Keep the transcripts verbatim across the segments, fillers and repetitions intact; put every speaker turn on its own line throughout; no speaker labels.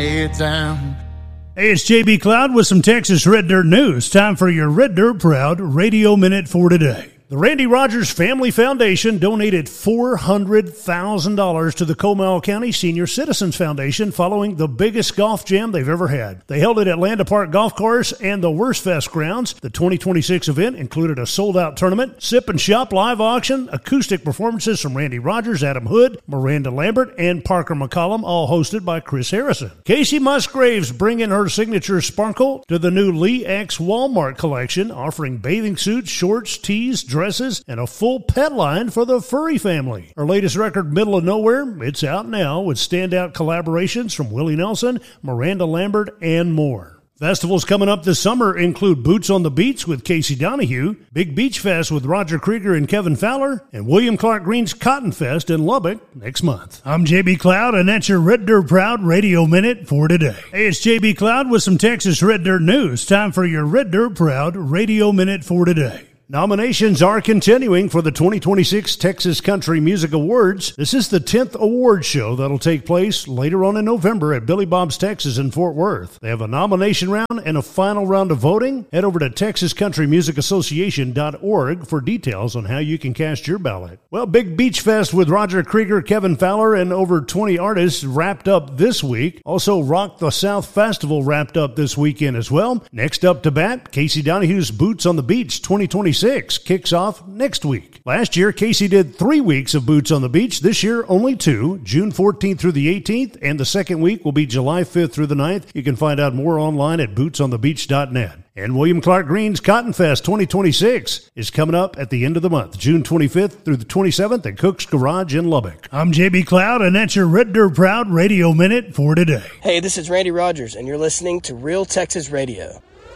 Head down.
Hey, it's J B Cloud with some Texas Red Dirt news. Time for your Red Dirt Proud Radio Minute for today. The Randy Rogers Family Foundation donated four hundred thousand dollars to the Comal County Senior Citizens Foundation following the biggest golf jam they've ever had. They held it at Landa Park Golf Course and the Wurstfest grounds. The twenty twenty-six event included a sold-out tournament, sip and shop live auction, acoustic performances from Randy Rogers, Adam Hood, Miranda Lambert, and Parker McCollum, all hosted by Chris Harrison. Casey Musgraves bringing her signature sparkle to the new Lee X Walmart collection, offering bathing suits, shorts, tees, dresses, and a full pet line for the furry family. Her latest record, Middle of Nowhere, it's out now with standout collaborations from Willie Nelson, Miranda Lambert, and more. Festivals coming up this summer include Boots on the Beach with Casey Donahue, Big Beach Fest with Roger Krieger and Kevin Fowler, and William Clark Green's Cotton Fest in Lubbock next month. I'm J B Cloud, and that's your Red Dirt Proud Radio Minute for today. Hey, it's J B Cloud with some Texas Red Dirt news. Time for your Red Dirt Proud Radio Minute for today. Nominations are continuing for the twenty twenty-six Texas Country Music Awards. This is the tenth award show that'll take place later on in November at Billy Bob's Texas in Fort Worth. They have a nomination round and a final round of voting. Head over to Texas Country Music Association dot org for details on how you can cast your ballot. Well, Big Beach Fest with Roger Krieger, Kevin Fowler, and over twenty artists wrapped up this week. Also, Rock the South Festival wrapped up this weekend as well. Next up to bat, Casey Donahue's Boots on the Beach twenty twenty-six kicks off next week. Last year, Casey did three weeks of Boots on the Beach. This year, only two, June fourteenth through the eighteenth, and the second week will be July fifth through the ninth. You can find out more online at boots on the beach dot net. And William Clark Green's Cotton Fest twenty twenty-six is coming up at the end of the month, June twenty-fifth through the twenty-seventh at Cook's Garage in Lubbock. I'm J B Cloud, and that's your Red Dirt Proud Radio Minute for today.
Hey, this is Randy Rogers, and you're listening to Real Texas Radio.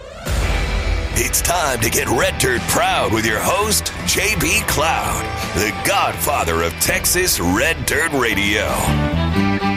It's time to get Red Dirt Proud with your host, J B Cloud, the godfather of Texas Red Dirt Radio.